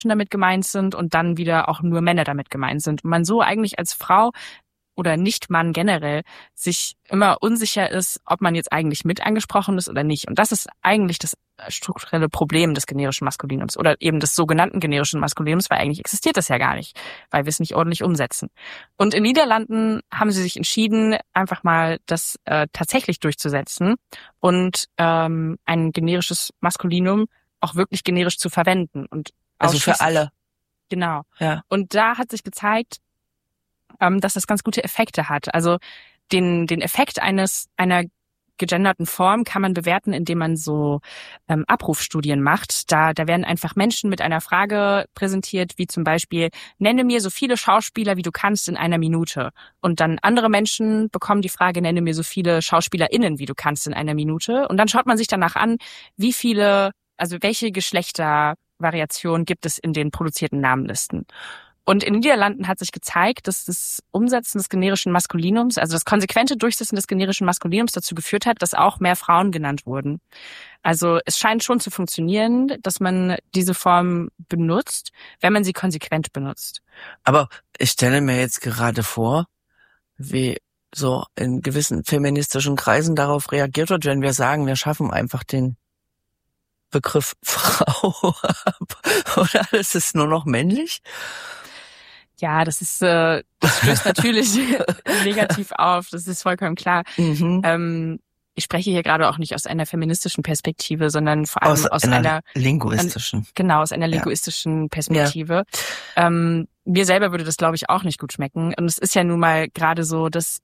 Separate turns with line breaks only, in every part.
damit gemeint sind und dann wieder auch nur Männer damit gemeint sind. Und man so eigentlich als Frau oder Nicht-Mann generell sich immer unsicher ist, ob man jetzt eigentlich mit angesprochen ist oder nicht. Und das ist eigentlich das strukturelle Problem des generischen Maskulinums oder eben des sogenannten generischen Maskulinums, weil eigentlich existiert das ja gar nicht, weil wir es nicht ordentlich umsetzen. Und in Niederlanden haben sie sich entschieden, einfach mal das tatsächlich durchzusetzen und ein generisches Maskulinum auch wirklich generisch zu verwenden. Und
also für alle.
Genau.
Ja.
Und da hat sich gezeigt, dass das ganz gute Effekte hat. Also den Effekt einer gegenderten Form kann man bewerten, indem man so Abrufstudien macht. Da werden einfach Menschen mit einer Frage präsentiert, wie zum Beispiel, nenne mir so viele Schauspieler, wie du kannst in einer Minute. Und dann andere Menschen bekommen die Frage, nenne mir so viele SchauspielerInnen, wie du kannst in einer Minute. Und dann schaut man sich danach an, welche Geschlechtervariationen gibt es in den produzierten Namenlisten. Und in den Niederlanden hat sich gezeigt, dass das Umsetzen des generischen Maskulinums, also das konsequente Durchsetzen des generischen Maskulinums dazu geführt hat, dass auch mehr Frauen genannt wurden. Also es scheint schon zu funktionieren, dass man diese Form benutzt, wenn man sie konsequent benutzt.
Aber ich stelle mir jetzt gerade vor, wie so in gewissen feministischen Kreisen darauf reagiert wird, wenn wir sagen, wir schaffen einfach den Begriff Frau ab. Oder ist es nur noch männlich?
Ja, das stößt natürlich negativ auf, das ist vollkommen klar.
Mhm.
Ich spreche hier gerade auch nicht aus einer feministischen Perspektive, sondern vor allem aus einer
linguistischen.
Aus einer linguistischen Perspektive. Ja. Mir selber würde das, glaube ich, auch nicht gut schmecken. Und es ist ja nun mal gerade so, dass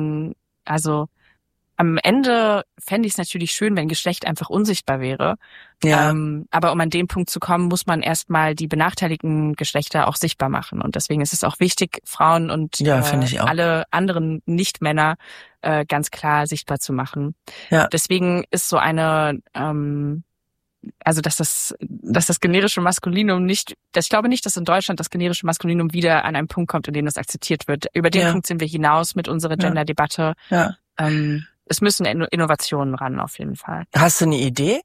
am Ende fände ich es natürlich schön, wenn Geschlecht einfach unsichtbar wäre.
Ja.
Aber um an den Punkt zu kommen, muss man erstmal die benachteiligten Geschlechter auch sichtbar machen. Und deswegen ist es auch wichtig, Frauen und alle anderen Nicht-Männer ganz klar sichtbar zu machen.
Ja.
Deswegen ist so eine, dass das generische Maskulinum ich glaube nicht, dass in Deutschland das generische Maskulinum wieder an einen Punkt kommt, in dem das akzeptiert wird. Über den Punkt sind wir hinaus mit unserer Gender-Debatte.
Ja.
Es müssen Innovationen ran, auf jeden Fall.
Hast du eine Idee?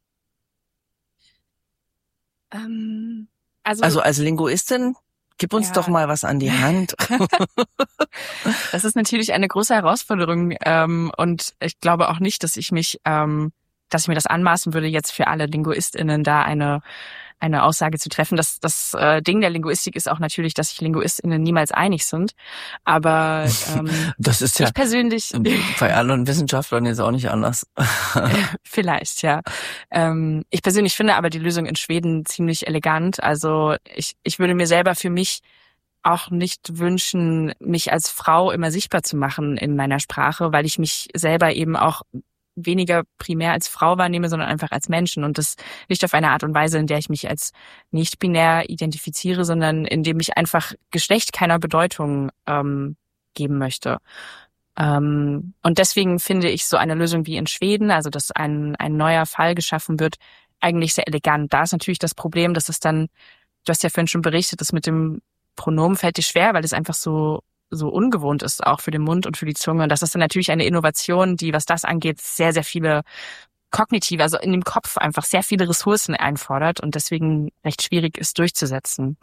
Also als Linguistin, gib uns doch mal was an die Hand.
Das ist natürlich eine große Herausforderung und ich glaube auch nicht, dass ich mir das anmaßen würde, jetzt für alle LinguistInnen da eine Aussage zu treffen. Das Ding der Linguistik ist auch natürlich, dass sich LinguistInnen niemals einig sind. Aber
das ist ja
ich persönlich
bei anderen Wissenschaftlern jetzt auch nicht anders.
Vielleicht, ja. Ich persönlich finde aber die Lösung in Schweden ziemlich elegant. Also ich würde mir selber für mich auch nicht wünschen, mich als Frau immer sichtbar zu machen in meiner Sprache, weil ich mich selber eben auch weniger primär als Frau wahrnehme, sondern einfach als Menschen und das nicht auf eine Art und Weise, in der ich mich als nicht-binär identifiziere, sondern in dem ich einfach Geschlecht keiner Bedeutung geben möchte. Und deswegen finde ich so eine Lösung wie in Schweden, also dass ein neuer Fall geschaffen wird, eigentlich sehr elegant. Da ist natürlich das Problem, dass es dann, du hast ja vorhin schon berichtet, dass mit dem Pronomen fällt dir schwer, weil es einfach so ungewohnt ist, auch für den Mund und für die Zunge. Und das ist dann natürlich eine Innovation, die, was das angeht, sehr, sehr viele kognitive, also in dem Kopf einfach sehr viele Ressourcen einfordert und deswegen recht schwierig ist durchzusetzen.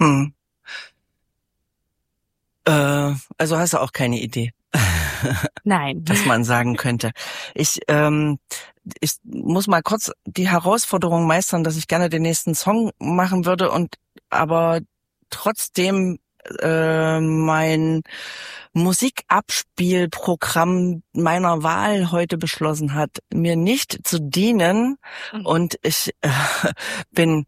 Also hast du auch keine Idee?
Nein.
Was man sagen könnte. Ich muss mal kurz die Herausforderung meistern, dass ich gerne den nächsten Song machen würde aber trotzdem mein Musikabspielprogramm meiner Wahl heute beschlossen hat, mir nicht zu dienen. Und ich du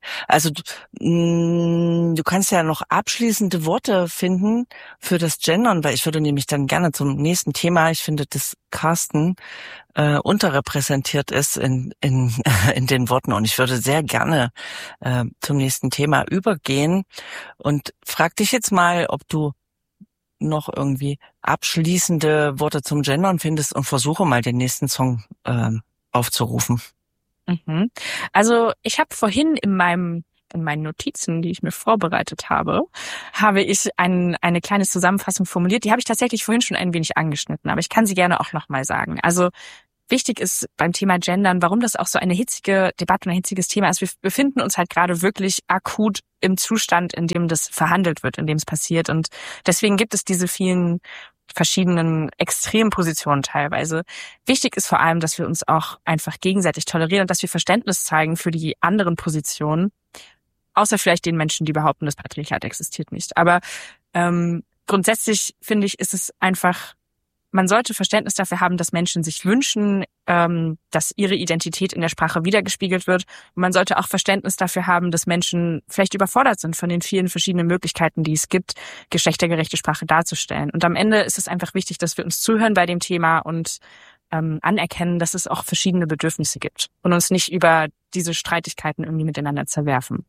kannst ja noch abschließende Worte finden für das Gendern, weil ich würde nämlich dann gerne zum nächsten Thema, ich finde, dass Carsten unterrepräsentiert ist in den Worten und ich würde sehr gerne zum nächsten Thema übergehen und frag dich jetzt mal, ob du noch irgendwie abschließende Worte zum Gendern findest und versuche mal den nächsten Song aufzurufen.
Also ich habe vorhin in meinen Notizen, die ich mir vorbereitet habe ich eine kleine Zusammenfassung formuliert. Die habe ich tatsächlich vorhin schon ein wenig angeschnitten, aber ich kann sie gerne auch nochmal sagen. Also wichtig ist beim Thema Gendern, warum das auch so eine hitzige Debatte und ein hitziges Thema ist. Wir befinden uns halt gerade wirklich akut im Zustand, in dem das verhandelt wird, in dem es passiert. Und deswegen gibt es diese vielen verschiedenen Extrempositionen teilweise. Wichtig ist vor allem, dass wir uns auch einfach gegenseitig tolerieren und dass wir Verständnis zeigen für die anderen Positionen, außer vielleicht den Menschen, die behaupten, das Patriarchat existiert nicht. Aber grundsätzlich finde ich, ist es einfach, man sollte Verständnis dafür haben, dass Menschen sich wünschen, dass ihre Identität in der Sprache wiedergespiegelt wird. Und man sollte auch Verständnis dafür haben, dass Menschen vielleicht überfordert sind von den vielen verschiedenen Möglichkeiten, die es gibt, geschlechtergerechte Sprache darzustellen. Und am Ende ist es einfach wichtig, dass wir uns zuhören bei dem Thema und anerkennen, dass es auch verschiedene Bedürfnisse gibt und uns nicht über diese Streitigkeiten irgendwie miteinander zerwerfen.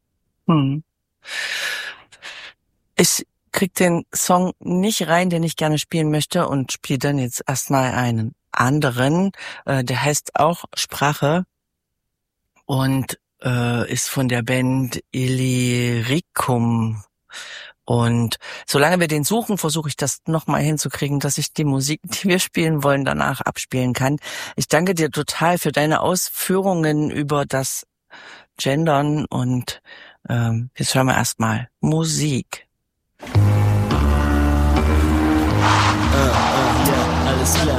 Ich krieg den Song nicht rein, den ich gerne spielen möchte und spiele dann jetzt erstmal einen anderen. Der heißt auch Sprache und ist von der Band Illyricum. Und solange wir den suchen, versuche ich das nochmal hinzukriegen, dass ich die Musik, die wir spielen wollen, danach abspielen kann. Ich danke dir total für deine Ausführungen über das Gendern und jetzt hören wir erstmal Musik.
Ja, alles klar.